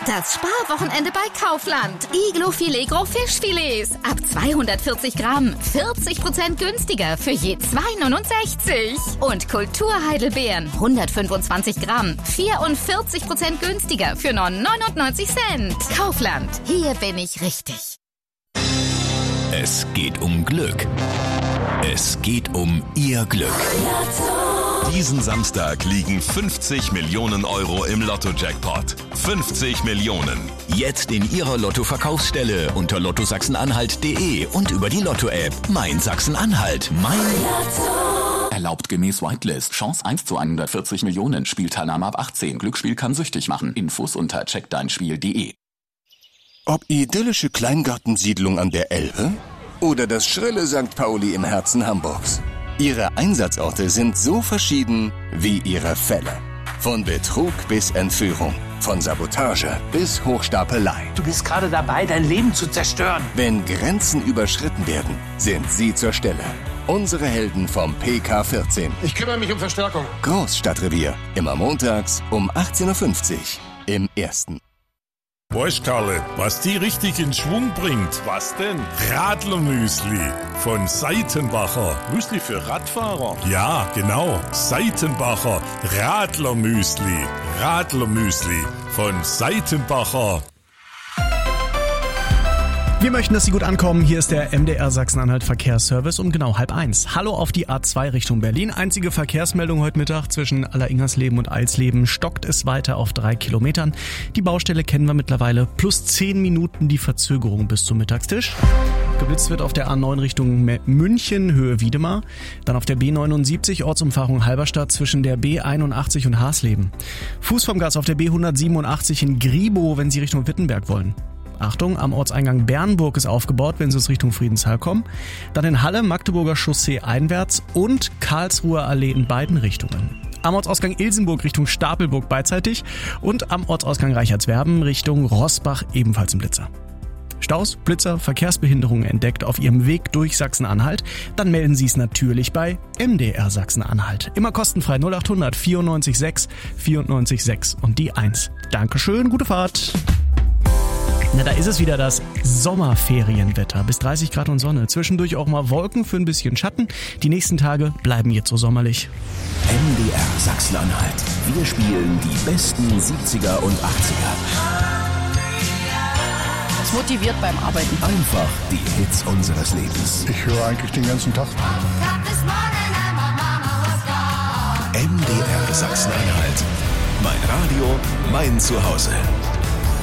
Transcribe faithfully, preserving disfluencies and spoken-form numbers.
Das Sparwochenende bei Kaufland. Iglo Filet Gros Fischfilets. Ab zweihundertvierzig Gramm. vierzig Prozent günstiger für je zwei neunundsechzig. Und Kulturheidelbeeren. hundertfünfundzwanzig Gramm. vierundvierzig Prozent günstiger für nur neunundneunzig Cent. Kaufland. Hier bin ich richtig. Es geht um Glück. Es geht um Ihr Glück. Diesen Samstag liegen fünfzig Millionen Euro im Lotto-Jackpot. fünfzig Millionen. Jetzt in Ihrer Lotto-Verkaufsstelle unter lotto sachsen-anhalt punkt de und über die Lotto-App. Mein Sachsen-Anhalt. Mein Lotto. Erlaubt gemäß Whitelist. Chance eins zu hundertvierzig Millionen. Spielteilnahme ab achtzehn. Glücksspiel kann süchtig machen. Infos unter check dein spiel punkt de. Ob idyllische Kleingartensiedlung an der Elbe oder das schrille Sankt Pauli im Herzen Hamburgs. Ihre Einsatzorte sind so verschieden wie ihre Fälle. Von Betrug bis Entführung, von Sabotage bis Hochstapelei. Du bist gerade dabei, dein Leben zu zerstören. Wenn Grenzen überschritten werden, sind sie zur Stelle. Unsere Helden vom P K vierzehn. Ich kümmere mich um Verstärkung. Großstadtrevier. Immer montags um achtzehn Uhr fünfzig im Ersten. Weißt Karle, was die richtig in Schwung bringt? Was denn? Radlermüsli von Seitenbacher. Müsli für Radfahrer? Ja, genau. Seitenbacher Radlermüsli. Radlermüsli von Seitenbacher. Wir möchten, dass Sie gut ankommen. Hier ist der M D R Sachsen-Anhalt Verkehrsservice um genau halb eins. Hallo auf die A zwei Richtung Berlin. Einzige Verkehrsmeldung heute Mittag zwischen Alleringersleben und Eilsleben. Stockt es weiter auf drei Kilometern. Die Baustelle kennen wir mittlerweile. Plus zehn Minuten die Verzögerung bis zum Mittagstisch. Geblitzt wird auf der A neun Richtung München, Höhe Wiedemar. Dann auf der B neunundsiebzig, Ortsumfahrung Halberstadt zwischen der B einundachtzig und Hasleben. Fuß vom Gas auf der B hundertsiebenundachtzig in Griebow, wenn Sie Richtung Wittenberg wollen. Achtung, am Ortseingang Bernburg ist aufgebaut, wenn Sie aus Richtung Friedenshall kommen. Dann in Halle, Magdeburger Chaussee einwärts und Karlsruher Allee in beiden Richtungen. Am Ortsausgang Ilsenburg Richtung Stapelburg beidseitig und am Ortsausgang Reichertswerben Richtung Rossbach ebenfalls im Blitzer. Staus, Blitzer, Verkehrsbehinderungen entdeckt auf Ihrem Weg durch Sachsen-Anhalt? Dann melden Sie es natürlich bei M D R Sachsen-Anhalt. Immer kostenfrei null achthundert vierundneunzig sechs vierundneunzig sechs und die eins. Dankeschön, gute Fahrt. Na, da ist es wieder das Sommerferienwetter. Bis dreißig Grad und Sonne. Zwischendurch auch mal Wolken für ein bisschen Schatten. Die nächsten Tage bleiben jetzt so sommerlich. M D R Sachsen-Anhalt. Wir spielen die besten siebziger und achtziger. Das motiviert beim Arbeiten. Einfach die Hits unseres Lebens. Ich höre eigentlich den ganzen Tag. M D R Sachsen-Anhalt. Mein Radio, mein Zuhause.